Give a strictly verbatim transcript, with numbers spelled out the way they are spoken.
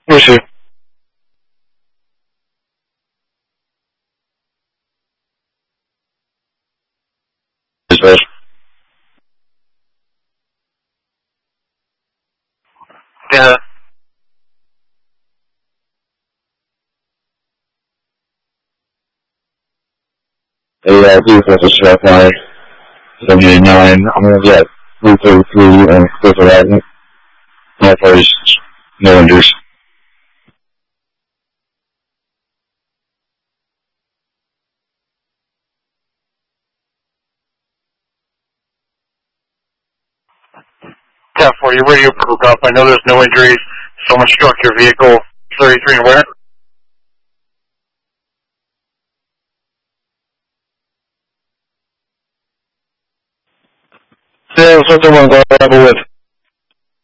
We see. Dispatch. Yeah. Yeah, please let us check my seventy-nine. I'm gonna get three thirty-three and Clifford Avenue. My place, no injuries. ten four, your radio broke up. I know there's no injuries. Someone struck your vehicle. thirty-three and where? Yeah, something I'm going to with.